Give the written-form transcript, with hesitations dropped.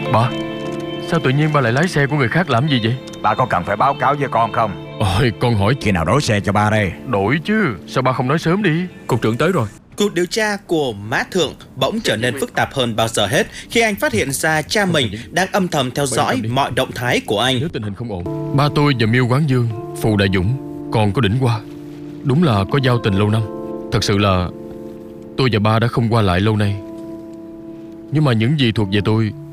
Ba, sao tự nhiên ba lại lái xe của người khác làm gì vậy? Ba có cần phải báo cáo với con không? Ôi, con hỏi Khi nào đổi xe cho ba đây? đổi chứ. Sao ba không nói sớm đi? Cục trưởng tới rồi. Cuộc điều tra của Mã Thượng bỗng trở nên phức tạp hơn bao giờ hết khi anh phát hiện ra cha mình đang âm thầm theo dõi mọi động thái của anh. Nếu tình hình không ổn, ba tôi và Miêu Quán Dương, Phù Đại Dũng, còn có Đỉnh Hoa, đúng là có giao tình lâu năm. Thật sự là tôi và ba đã không qua lại lâu nay. Nhưng mà những gì thuộc về tôi